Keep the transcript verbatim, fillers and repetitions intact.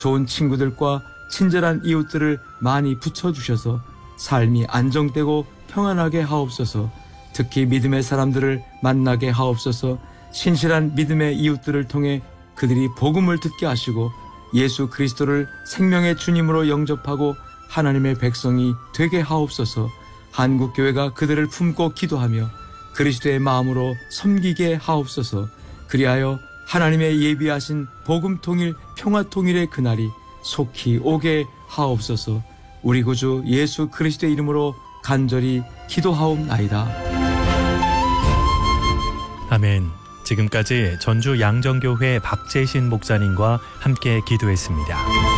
좋은 친구들과 친절한 이웃들을 많이 붙여주셔서 삶이 안정되고 평안하게 하옵소서. 특히 믿음의 사람들을 만나게 하옵소서. 신실한 믿음의 이웃들을 통해 그들이 복음을 듣게 하시고 예수 그리스도를 생명의 주님으로 영접하고 하나님의 백성이 되게 하옵소서. 한국교회가 그들을 품고 기도하며 그리스도의 마음으로 섬기게 하옵소서. 그리하여 하나님의 예비하신 복음통일 평화통일의 그날이 속히 오게 하옵소서. 우리 구주 예수 그리스도의 이름으로 간절히 기도하옵나이다. 아멘. 지금까지 전주 양정교회 박재신 목사님과 함께 기도했습니다.